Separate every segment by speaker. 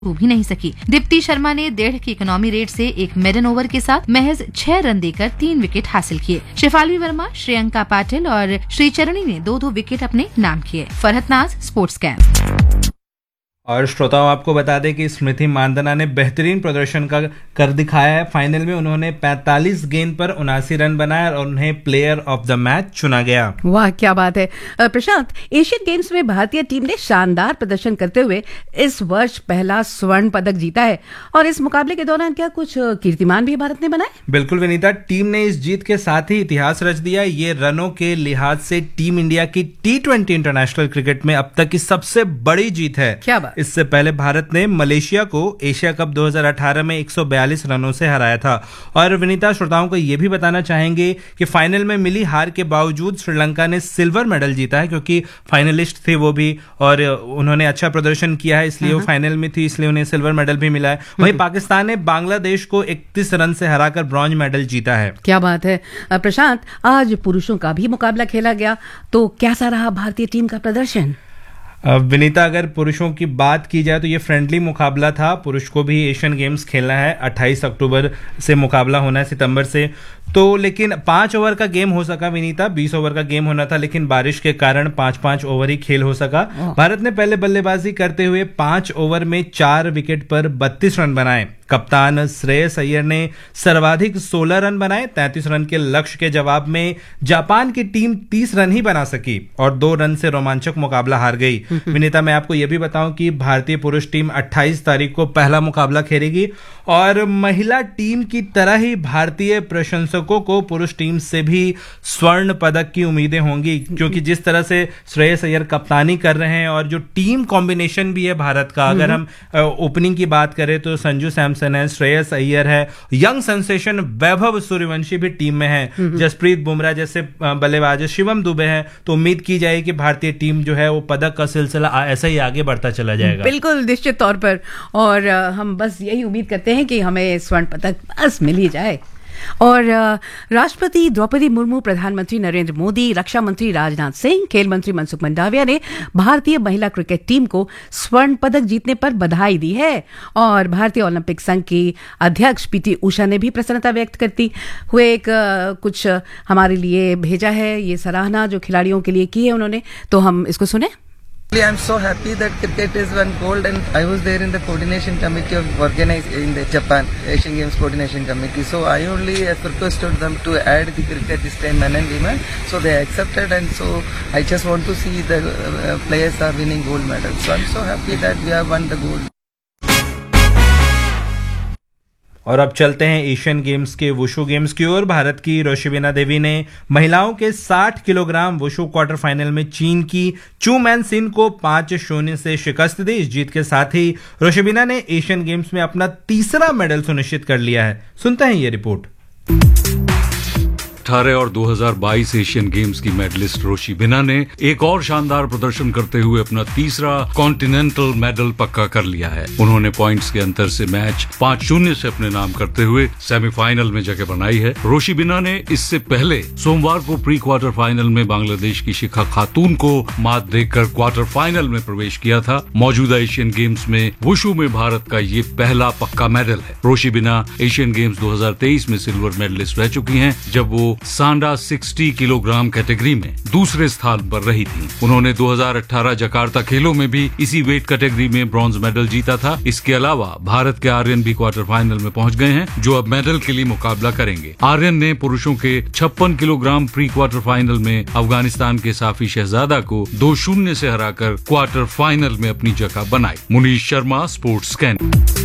Speaker 1: भी नहीं सकी। दीप्ति शर्मा ने 1.5 की इकोनॉमी रेट से एक मेडन ओवर के साथ महज 6 रन देकर 3 विकेट हासिल किए। शेफाली वर्मा, श्रेयंका पाटिल और श्रीचरणी ने 2-2 विकेट अपने नाम किए। फरहत नाज, स्पोर्ट्स कैम्प।
Speaker 2: और श्रोताओं, आपको बता दें कि स्मृति मानधना ने बेहतरीन प्रदर्शन कर दिखाया है। फाइनल में उन्होंने 45 गेंद पर 79 रन बनाए और उन्हें प्लेयर ऑफ द मैच चुना गया।
Speaker 3: वाह, क्या बात है। प्रशांत, एशियन गेम्स में भारतीय टीम ने शानदार प्रदर्शन करते हुए इस वर्ष पहला स्वर्ण पदक जीता है और इस मुकाबले के दौरान क्या कुछ कीर्तिमान भी भारत ने बनाए?
Speaker 2: बिल्कुल विनीता, टीम ने इस जीत के साथ ही इतिहास रच दिया। ये रनों के लिहाज से टीम इंडिया की T20 इंटरनेशनल क्रिकेट में अब तक की सबसे बड़ी जीत है।
Speaker 3: क्या बात।
Speaker 2: इससे पहले भारत ने मलेशिया को एशिया कप 2018 में 142 रनों से हराया था। और विनीता, श्रोताओं को यह भी बताना चाहेंगे कि फाइनल में मिली हार के बावजूद श्रीलंका ने सिल्वर मेडल जीता है, क्योंकि फाइनलिस्ट थे वो भी और उन्होंने अच्छा प्रदर्शन किया है, इसलिए वो फाइनल में थी, इसलिए उन्हें सिल्वर मेडल भी मिला है। वहीं पाकिस्तान ने बांग्लादेश को 31 रन से हराकर ब्रॉन्ज मेडल जीता है।
Speaker 3: क्या बात है। प्रशांत, आज पुरुषों का भी मुकाबला खेला गया, तो कैसा रहा भारतीय टीम का प्रदर्शन?
Speaker 2: विनीता, अगर पुरुषों की बात की जाए तो ये फ्रेंडली मुकाबला था। पुरुष को भी एशियन गेम्स खेलना है, 28 अक्टूबर से मुकाबला होना है, सितंबर से। तो लेकिन 5 ओवर का गेम हो सका विनीता, 20 ओवर का गेम होना था, लेकिन बारिश के कारण 5-5 ओवर ही खेल हो सका। भारत ने पहले बल्लेबाजी करते हुए 5 ओवर में 4 विकेट पर 32 रन बनाए। कप्तान श्रेयस अय्यर ने सर्वाधिक 16 रन बनाए। 33 रन के लक्ष्य के जवाब में जापान की टीम 30 रन ही बना सकी और 2 रन से रोमांचक मुकाबला हार गई। विनीता, मैं आपको यह भी बताऊं कि भारतीय पुरुष टीम 28 तारीख को पहला मुकाबला खेलेगी और महिला टीम की तरह ही भारतीय प्रशंसकों को पुरुष टीम से भी स्वर्ण पदक की उम्मीदें होंगी, क्योंकि जिस तरह से श्रेयस अय्यर कप्तानी कर रहे हैं और जो टीम कॉम्बिनेशन भी है भारत का, अगर हम ओपनिंग की बात करें तो संजू सैमसन है, श्रेयस अय्यर है, यंग सेंसेशन वैभव सूर्यवंशी भी टीम में है, जसप्रीत बुमराह जैसे बल्लेबाज, शिवम दुबे है। तो उम्मीद की जाए कि भारतीय टीम जो है वो पदक का सिलसिला ऐसा ही आगे बढ़ता चला जाएगा।
Speaker 3: बिल्कुल, निश्चित तौर पर। और हम बस यही उम्मीद करते हैं कि हमें स्वर्ण पदक बस मिल ही जाए। और राष्ट्रपति द्रौपदी मुर्मू, प्रधानमंत्री नरेंद्र मोदी, रक्षा मंत्री राजनाथ सिंह, खेल मंत्री मनसुख मंडाविया ने भारतीय महिला क्रिकेट टीम को स्वर्ण पदक जीतने पर बधाई दी है। और भारतीय ओलंपिक संघ की अध्यक्ष पीटी उषा ने भी प्रसन्नता व्यक्त करती हुए कुछ हमारे लिए भेजा है। ये सराहना जो खिलाड़ियों के लिए की है उन्होंने, तो हम इसको सुने।
Speaker 4: I am so happy that cricket is won gold, and I was there in the coordination committee of organized in the Japan Asian Games coordination committee. So I only requested them to add the cricket this time, men and women. So they accepted, and so I just want to see the players are winning gold medals. So I'm so happy that we have won the gold.
Speaker 2: और अब चलते हैं Asian games के wushu games की ओर। भारत की रोशिबिना देवी ने महिलाओं के 60 किलोग्राम वुशु क्वार्टर फाइनल में चीन की चू मैन सिन को 5-0 से शिकस्त दी। इस जीत के साथ ही रोशिबिना ने एशियन गेम्स में अपना तीसरा मेडल सुनिश्चित कर लिया है। सुनते हैं ये रिपोर्ट।
Speaker 5: 2018 और 2022 एशियन गेम्स की मेडलिस्ट रोशिबिना ने एक और शानदार प्रदर्शन करते हुए अपना तीसरा कॉन्टिनेंटल मेडल पक्का कर लिया है। उन्होंने पॉइंट्स के अंतर से मैच 5-0 से अपने नाम करते हुए सेमीफाइनल में जगह बनाई है। रोशिबिना ने इससे पहले सोमवार को प्री क्वार्टर फाइनल में बांग्लादेश की शिखा खातून को मात देकर क्वार्टर फाइनल में प्रवेश किया था। मौजूदा एशियन गेम्स में वुशु में भारत का ये पहला पक्का मेडल है। रोशिबिना एशियन गेम्स 2023 में सिल्वर मेडलिस्ट रह चुकी हैं, जब वो सांडा 60 किलोग्राम कैटेगरी में दूसरे स्थान पर रही थी। उन्होंने 2018 जकार्ता खेलों में भी इसी वेट कैटेगरी में ब्रॉन्ज मेडल जीता था। इसके अलावा भारत के आर्यन भी क्वार्टर फाइनल में पहुंच गए हैं, जो अब मेडल के लिए मुकाबला करेंगे। आर्यन ने पुरुषों के 56 किलोग्राम प्री क्वार्टर फाइनल में अफगानिस्तान के साफी शहजादा को 2-0 से हराकर क्वार्टर फाइनल में अपनी जगह बनाई। Munish Sharma, sports camp.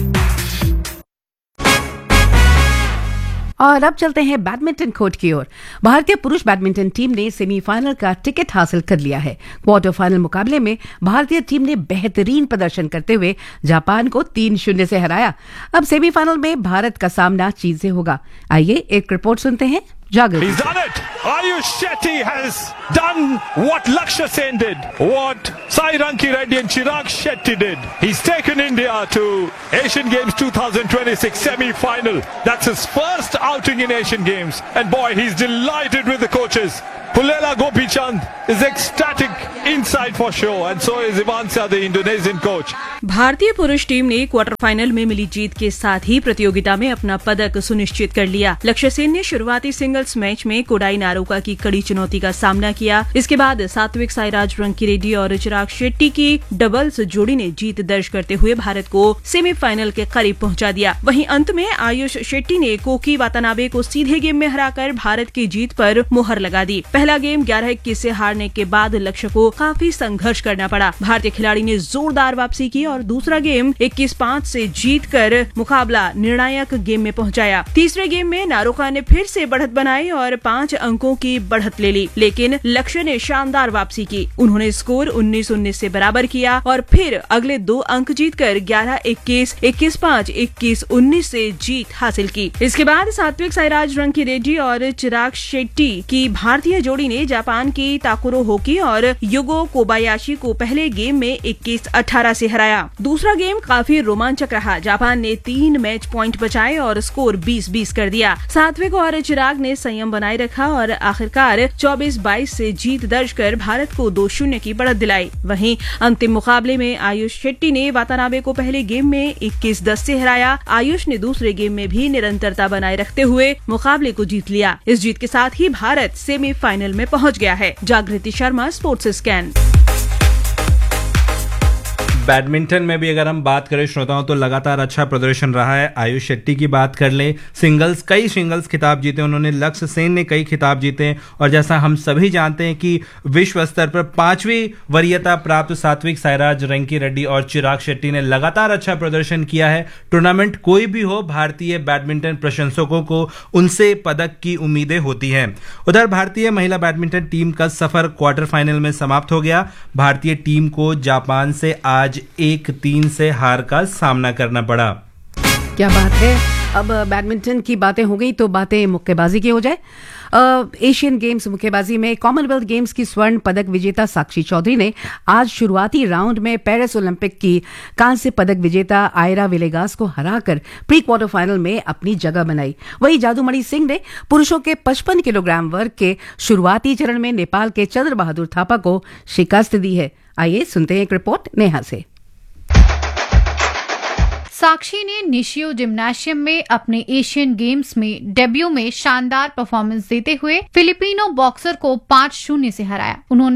Speaker 3: और अब चलते हैं बैडमिंटन कोर्ट की ओर। भारतीय पुरुष बैडमिंटन टीम ने सेमीफाइनल का टिकट हासिल कर लिया है। क्वार्टर फाइनल मुकाबले में भारतीय टीम ने बेहतरीन प्रदर्शन करते हुए जापान को 3-0 से हराया। अब सेमीफाइनल में भारत का सामना चीन से होगा। आइए एक रिपोर्ट सुनते हैं।
Speaker 6: He's done it. Ayush Shetty has done what Lakshya Sen did, what Sai Ranki Reddy and Chirag Shetty did. He's taken India to Asian Games 2026 semi-final. That's his first outing in Asian Games, and boy, he's delighted with the coaches. Pulela Gopichand is ecstatic inside for sure, and so is Ivansa, the Indonesian coach.
Speaker 7: भारतीय पुरुष team ने quarter final में मिली जीत के साथ ही प्रतियोगिता में अपना पदक सुनिश्चित कर लिया। लक्ष्य सेन ने शुरुआती सिंगल्स मैच में कोडाई नारोका की कड़ी चुनौती का सामना किया। इसके बाद सात्विक साईराज रंकीरेड्डी और चिराग शेट्टी की डबल्स जोड़ी ने जीत दर्ज करते हुए भारत को सेमीफाइनल के करीब पहुंचा दिया। वहीं अंत में आयुष शेट्टी ने कोकी वातानाबे को सीधे गेम में हराकर भारत की जीत पर मुहर लगा दी। पहला गेम 11-21 से हारने के बाद लक्ष्य को काफी संघर्ष करना पड़ा। भारतीय खिलाड़ी ने जोरदार वापसी की और दूसरा गेम 21-5 से जीतकर मुकाबला निर्णायक गेम में पहुंचाया। तीसरे गेम में नारोका ने फिर से बढ़त बनाई और 5 अंकों की बढ़त ले ली, लेकिन लक्ष्य ने शानदार वापसी की। उन्होंने स्कोर 19-19 से बराबर किया और फिर अगले 2 अंक जीतकर 11-21, 21-5, 21-19 से जीत हासिल की। इसके बाद सात्विक साईराज रंकीरेड्डी और चिराग शेट्टी की भारतीय जोड़ी ने जापान की ताकुरो होकी और युगो कोबायाशी को पहले गेम में 21-18 से हराया। दूसरा गेम काफी रोमांचक रहा। जापान ने 3 मैच पॉइंट बचाए और स्कोर 20-20 कर दिया। सात्विक और चिराग ने संयम बनाए रखा और आखिरकार 24-22 से जीत दर्ज कर भारत को 2-0 की बढ़त दिलाई। वहीं अंतिम मुकाबले में आयुष शेट्टी ने वातानाबे को पहले गेम में 21-10 से हराया। आयुष ने दूसरे गेम में भी निरंतरता बनाए रखते हुए मुकाबले को जीत लिया। इस जीत के साथ ही भारत सेमीफाइनल में पहुंच गया है। जागृति शर्मा, स्पोर्ट्स स्कैन।
Speaker 2: बैडमिंटन में भी अगर हम बात करें श्रोताओं तो लगातार अच्छा प्रदर्शन रहा है। आयुष शेट्टी की बात कर लें, कई सिंगल्स खिताब जीते उन्होंने। लक्ष्य सेन ने कई खिताब जीते और जैसा हम सभी जानते हैं कि विश्व स्तर पर 5वीं वरीयता प्राप्त सात्विक साईराज रंकीरेड्डी और चिराग शेट्टी ने लगातार अच्छा प्रदर्शन किया है। टूर्नामेंट कोई भी हो, भारतीय बैडमिंटन प्रशंसकों को उनसे पदक की उम्मीदें होती हैं। उधर भारतीय महिला बैडमिंटन टीम का सफर क्वार्टर फाइनल में समाप्त हो गया। भारतीय टीम को जापान से आज 1-3 से हार का सामना करना पड़ा।
Speaker 3: क्या बात है। अब बैडमिंटन की बातें हो गई तो बातें मुक्केबाजी की हो जाए। एशियन गेम्स मुक्केबाजी में कॉमनवेल्थ गेम्स की स्वर्ण पदक विजेता साक्षी चौधरी ने आज शुरुआती राउंड में पेरिस ओलंपिक की कांस्य पदक विजेता आयरा विलेगास को हराकर प्री क्वार्टर फाइनल में अपनी जगह बनाई। वहीं जादूमणि सिंह ने पुरुषों के 55 किलोग्राम वर्ग के शुरुआती चरण में नेपाल के चंद्र बहादुर थापा को शिकस्त दी है। आइए सुनते हैं एक रिपोर्ट नेहा से।
Speaker 8: साक्षी ने निशियो जिम्नाशियम में अपने एशियन गेम्स में डेब्यू में शानदार परफॉर्मेंस देते हुए फिलिपिनो बॉक्सर को 5-0 से हराया। उन्होंने